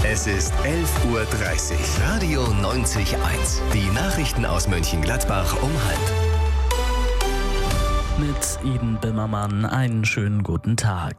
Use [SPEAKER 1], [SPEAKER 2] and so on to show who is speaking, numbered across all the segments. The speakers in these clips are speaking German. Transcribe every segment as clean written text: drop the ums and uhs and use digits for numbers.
[SPEAKER 1] Es ist 11:30 Uhr. Radio 90.1. Die Nachrichten aus Mönchengladbach um 12:30.
[SPEAKER 2] Mit Iden Bimmermann einen schönen guten Tag.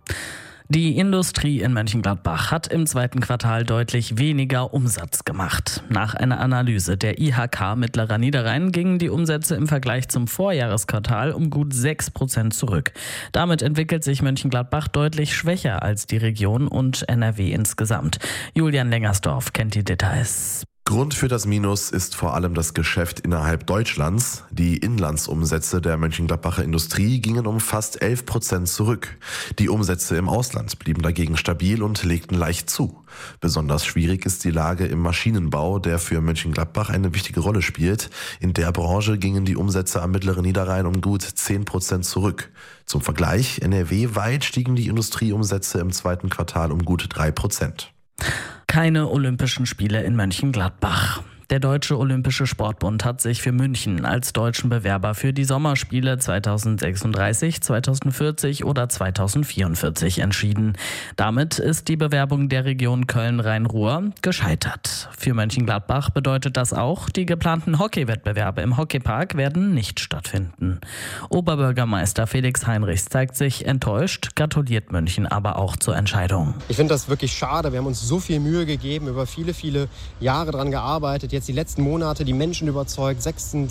[SPEAKER 2] Die Industrie in Mönchengladbach hat im zweiten Quartal deutlich weniger Umsatz gemacht. Nach einer Analyse der IHK Mittlerer Niederrhein gingen die Umsätze im Vergleich zum Vorjahresquartal um gut 6% zurück. Damit entwickelt sich Mönchengladbach deutlich schwächer als die Region und NRW insgesamt. Julian Lengersdorf kennt die Details.
[SPEAKER 3] Grund für das Minus ist vor allem das Geschäft innerhalb Deutschlands. Die Inlandsumsätze der Mönchengladbacher Industrie gingen um fast 11% zurück. Die Umsätze im Ausland blieben dagegen stabil und legten leicht zu. Besonders schwierig ist die Lage im Maschinenbau, der für Mönchengladbach eine wichtige Rolle spielt. In der Branche gingen die Umsätze am Mittleren Niederrhein um gut 10% zurück. Zum Vergleich, NRW-weit stiegen die Industrieumsätze im zweiten Quartal um gut 3%.
[SPEAKER 2] Keine Olympischen Spiele in Mönchengladbach. Der Deutsche Olympische Sportbund hat sich für München als deutschen Bewerber für die Sommerspiele 2036, 2040 oder 2044 entschieden. Damit ist die Bewerbung der Region Köln-Rhein-Ruhr gescheitert. Für Mönchengladbach bedeutet das auch, die geplanten Hockeywettbewerbe im Hockeypark werden nicht stattfinden. Oberbürgermeister Felix Heinrichs zeigt sich enttäuscht, gratuliert München aber auch zur Entscheidung.
[SPEAKER 4] Ich finde das wirklich schade. Wir haben uns so viel Mühe gegeben, über viele, viele Jahre daran gearbeitet. Jetzt die letzten Monate die Menschen überzeugt,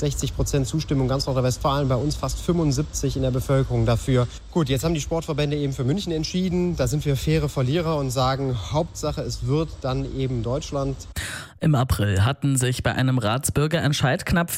[SPEAKER 4] 66% Zustimmung ganz Nordrhein-Westfalen, bei uns fast 75% in der Bevölkerung dafür. Gut, jetzt haben die Sportverbände eben für München entschieden, da sind wir faire Verlierer und sagen, Hauptsache es wird dann eben Deutschland.
[SPEAKER 2] Im April hatten sich bei einem Ratsbürgerentscheid knapp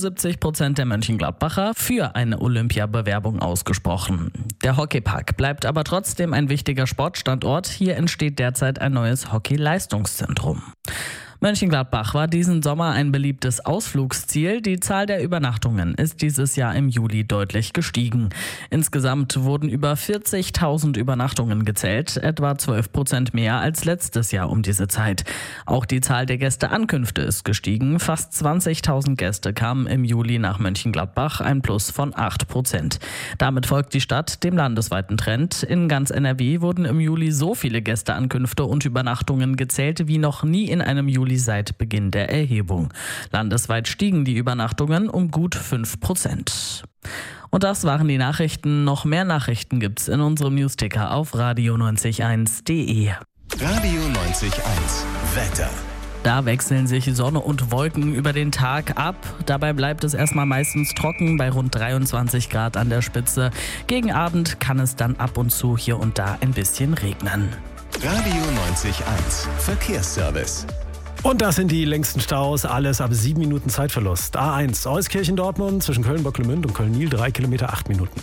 [SPEAKER 2] 75% der Mönchengladbacher für eine Olympiabewerbung ausgesprochen. Der Hockeypark bleibt aber trotzdem ein wichtiger Sportstandort. Hier entsteht derzeit ein neues Hockey-Leistungszentrum. Mönchengladbach war diesen Sommer ein beliebtes Ausflugsziel. Die Zahl der Übernachtungen ist dieses Jahr im Juli deutlich gestiegen. Insgesamt wurden über 40.000 Übernachtungen gezählt, etwa 12% mehr als letztes Jahr um diese Zeit. Auch die Zahl der Gästeankünfte ist gestiegen. Fast 20.000 Gäste kamen im Juli nach Mönchengladbach, ein Plus von 8%. Damit folgt die Stadt dem landesweiten Trend. In ganz NRW wurden im Juli so viele Gästeankünfte und Übernachtungen gezählt wie noch nie in einem Juli seit Beginn der Erhebung. Landesweit stiegen die Übernachtungen um gut 5%. Und das waren die Nachrichten. Noch mehr Nachrichten gibt's in unserem Newsticker auf radio901.de.
[SPEAKER 1] Radio 90.1 Wetter.
[SPEAKER 2] Da wechseln sich Sonne und Wolken über den Tag ab. Dabei bleibt es erstmal meistens trocken bei rund 23 Grad an der Spitze. Gegen Abend kann es dann ab und zu hier und da ein bisschen regnen.
[SPEAKER 1] Radio 90.1 Verkehrsservice.
[SPEAKER 5] Und das sind die längsten Staus, alles ab 7 Minuten Zeitverlust. A1 Euskirchen-Dortmund zwischen Köln-Bocklemünd und Köln-Niel 3 Kilometer 8 Minuten.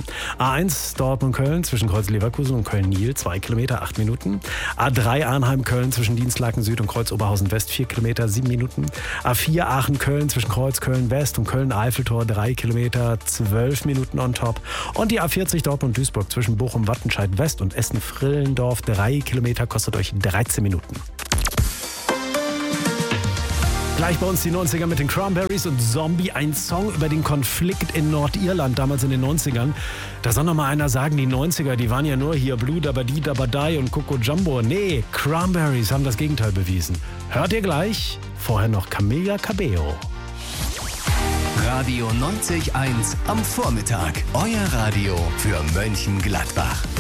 [SPEAKER 5] A1 Dortmund-Köln zwischen Kreuz-Leverkusen und Köln-Niel 2 Kilometer 8 Minuten. A3 Arnheim-Köln zwischen Dienstlaken-Süd und Kreuz-Oberhausen-West 4 Kilometer 7 Minuten. A4 Aachen-Köln zwischen Kreuz-Köln-West und Köln-Eiffeltor 3 Kilometer 12 Minuten on top. Und die A40 Dortmund-Duisburg zwischen Bochum-Wattenscheid-West und Essen-Frillendorf 3 Kilometer kostet euch 13 Minuten. Gleich bei uns die 90er mit den Cranberries und Zombie, ein Song über den Konflikt in Nordirland, damals in den 90ern. Da soll noch mal einer sagen, die 90er, die waren ja nur hier Blue Dabadi Dabadai und Coco Jumbo. Nee, Cranberries haben das Gegenteil bewiesen. Hört ihr gleich? Vorher noch Camila Cabello.
[SPEAKER 1] Radio 90.1 am Vormittag. Euer Radio für Mönchengladbach.